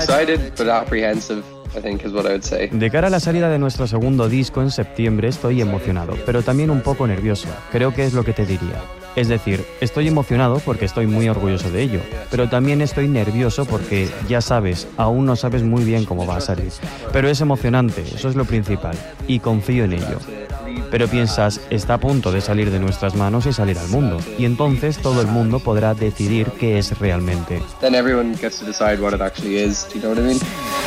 Excited but apprehensive, I think is what I would say. De cara a la salida de nuestro segundo disco en septiembre estoy emocionado, pero también un poco nervioso. Creo que es lo que te diría. Es decir, estoy emocionado porque estoy muy orgulloso de ello, pero también estoy nervioso porque, ya sabes, aún no sabes muy bien cómo va a salir. Pero es emocionante, eso es lo principal, y confío en ello. Pero piensas, está a punto de salir de nuestras manos y salir al mundo, y entonces todo el mundo podrá decidir qué es realmente. Then everyone gets to decide what it actually is, do you know what I mean?